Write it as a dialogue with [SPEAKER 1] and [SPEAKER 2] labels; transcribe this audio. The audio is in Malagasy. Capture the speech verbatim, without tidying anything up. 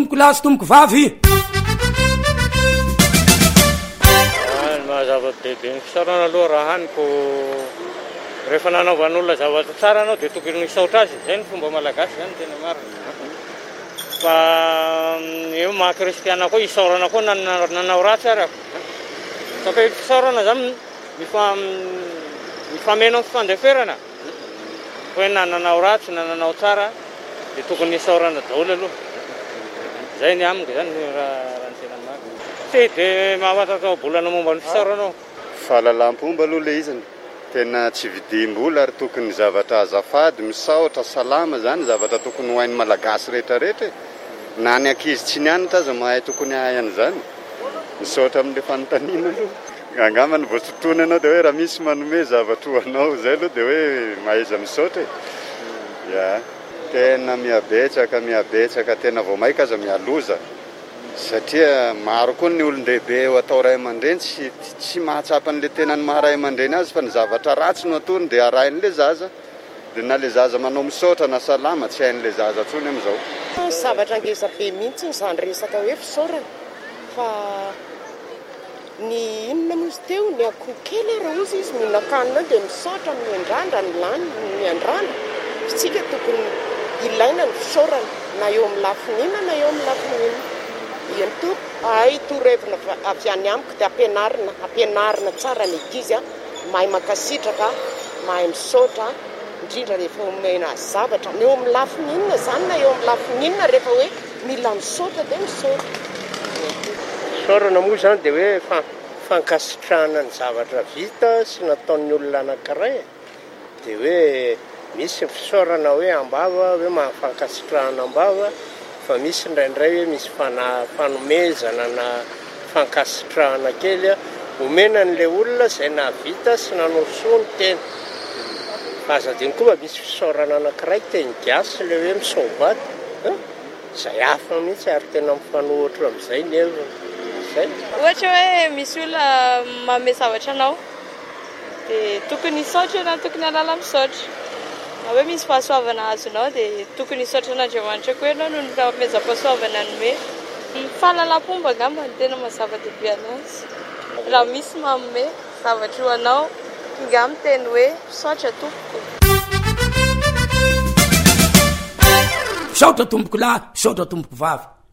[SPEAKER 1] tomboko lahy sy tomboko vavy.
[SPEAKER 2] Mahazava-dehibe ny fisaorana aloha raha haniko rehefa nanaovan'olona zavatra tsara anao dia tokony misaotra azy. Izay ny fomba malagasy zany tena marina. Fa eo maha-kristiana koa isaorana koa nanao ratsy ary saka fisaorana zany mifameno amin'ny fifandeferana. Hoe na nanao ratsy na nanao tsara dia tokony isaorana daholo aloha. Zay ny amiko zany raha ny tena marina. Tsy dia mahafantatao bolana momba ny fisaorana.
[SPEAKER 3] Fahalalam-pomba aloha le izany. Tena tsy vidim-bola ary tokony zavatra azafady misaotra salama zany zavatra tokony ho hain'ny malagasy rehetra rehetra. Na ny ankizy tsy nianatra aza mahay tokony hahay an'izany. Misaotra amin'ilay fanontaniana aloha. Angamba ny voatotoana anao dia hoe raha misy manome zavatra ho anao zay aloha dia hoe mahaiza misaotra. Ya, tena mihabetsaka mihabetsaka tena vao maika aza mialoza. Satria maro koa ny olon-dehibe eo atao ray aman-dreny tsy tsy mahatsapa an'ilay tena ny maharay aman-dreny azy fa ny zavatra ratsy no atony dia arahin'ilay zaza. Dia na ilay zaza manao misaotra na salama tsy hain'ilay zaza atsony amin'izao.
[SPEAKER 4] Zavatra ngeza be mihitsy izany resaka hoe fisaorana fa ny inona mozy teo ny akoho kely raha ozy izy mihinan-kanina dia misaotra miandrandra ny lany miandrana. Isika tokony ilaina ny fisaorana na eo amin'ny lafinina na eo amin'ny lafinina. Iany to ay torevina avy any amiko dia ampianarina ampianarina tsara ny ankizy mahay makasitraka mahay misaotra indrindra rehefa omena zavatra ny eo amin'ny lafinina zany na eo amin'ny lafinina rehefa hoe mila misaotra dia misaotra.
[SPEAKER 5] Fisaorana moa zany dia hoe fankasitrahana ny zavatra vita sy nataon'ny olona anankiray dia hoe misy fisaorana hoe ambava hoe mahafankasitrahana ambava fa misy indraindray hoe misy fanomezana na fankasitrahana kely omena n'ilay olona izay nahavita sy nanao soa ny tena. Fa aza adiny koa misy fisaorana anankiray teny gasy ilay hoe misaobaty izay hafa mihitsy ary tena mifanohitra amin'izay ny heviny. Zay.
[SPEAKER 6] Ohatra hoe misy olona manome zavatra anao dia tokony hisaotra na tokony halala misaotra. Na hoe misy fahasoavana azonao dia tokony hisaotra an'Andriamanitra koa ianao noho ny fanomezam-pahasoavana anome. Fahalalam-pomba angamba ny tena mahazava-dehibe anazy. Raha misy manome zavatra ho anao ingamba miteny hoe misaotra tompoko.
[SPEAKER 1] Misaotra tomboko lahy, misaotra tomboko vavy.